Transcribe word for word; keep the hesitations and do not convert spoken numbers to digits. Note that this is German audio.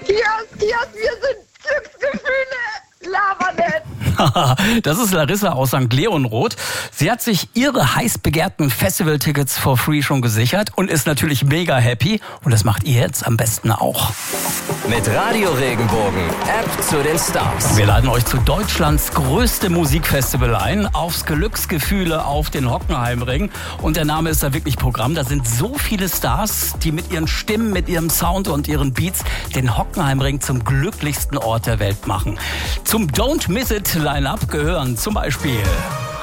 Matthias, Matthias, wir sind Glücksgefühle. Lava nicht. Das ist Larissa aus Sankt Leonroth. Sie hat sich ihre heiß begehrten Festival-Tickets for free schon gesichert und ist natürlich mega happy. Und das macht ihr jetzt am besten auch. Mit Radio Regenbogen, App zu den Stars. Wir laden euch zu Deutschlands größte Musikfestival ein, aufs Glücksgefühle auf den Hockenheimring. Und der Name ist da wirklich Programm. Da sind so viele Stars, die mit ihren Stimmen, mit ihrem Sound und ihren Beats den Hockenheimring zum glücklichsten Ort der Welt machen. Zum Don't Miss It Line-Up gehören zum Beispiel